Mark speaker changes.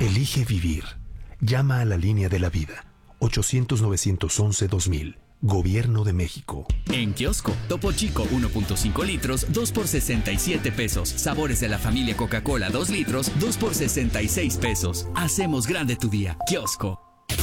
Speaker 1: Elige vivir. Llama a la línea de la vida. 800-911-2000. Gobierno de México.
Speaker 2: En kiosco, Topo Chico 1.5 litros, 2 por 67 pesos. Sabores de la familia Coca-Cola 2 litros, 2 por 66 pesos. Hacemos grande tu día. Kiosco.